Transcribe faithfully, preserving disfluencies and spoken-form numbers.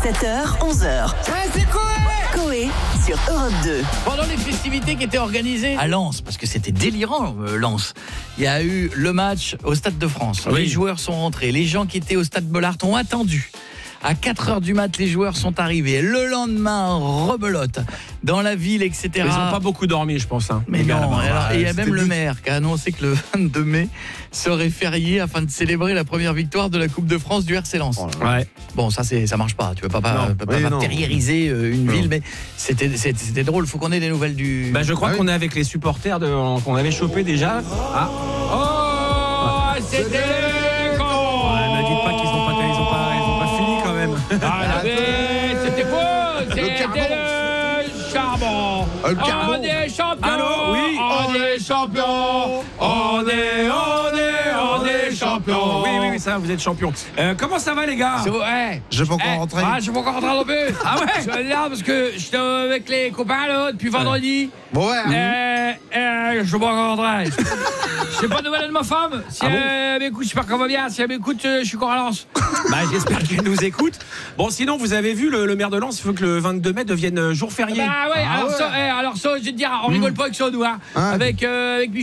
sept heures, onze heures. Ouais, c'est Coé Coé sur Europe deux. Pendant les festivités qui étaient organisées à Lens, parce que c'était délirant, euh, Lens, il y a eu le match au Stade de France. Oui. Les joueurs sont rentrés. Les gens qui étaient au Stade Bollaert ont attendu. À quatre heures du mat, les joueurs sont arrivés. Le lendemain, rebelote dans la ville, et cetera. Ils n'ont pas beaucoup dormi, je pense. Hein, Mais les gars, non, là-bas. alors, et il y a C'était même le but. maire qui a annoncé que le vingt-deux mai serait férié afin de célébrer la première victoire de la Coupe de France du R C Lens. Ouais. Bon, ça c'est ça marche pas. Tu peux pas pas, Non. pas, pas Oui, non. périériser euh, une Non. ville, mais c'était c'était, c'était drôle. Faut qu'on ait des nouvelles du. Bah, je crois Ah oui. qu'on est avec les supporters de, qu'on avait chopé déjà. Ah. Oh, c'était con. Ouais, ne dites pas qu'ils ont pas, ils ont pas, ils ont pas fini quand même. Ah, mais c'était quoi? C'était carbone. le charbon. Ah, le carbone. On est champions. Allô, oui. On est champions. On est, on est, on est champions. Oui, oui, oui, ça, vous êtes champion. Euh, comment ça va, les gars? C'est vrai. Je peux encore Eh, rentrer. Ah, je suis pas encore rentré dans le bus. Ah ouais? Je suis là parce que j'étais avec les copains là depuis vendredi. Bon, ouais. Euh, euh, je suis pas encore rentré. Je sais pas de nouvelles de ma femme. Si Ah bon elle m'écoute, j'espère qu'elle va bien. Si elle m'écoute, euh, je suis encore à Lens. Bah, j'espère qu'elle nous écoute. Bon, sinon, vous avez vu, le, le maire de Lens veut que le vingt-deux mai devienne jour férié. Bah ouais, Ah alors, ouais. Ça, eh, alors ça, je vais te dire, on rigole pas avec ça, nous, hein. Hein Avec, euh, avec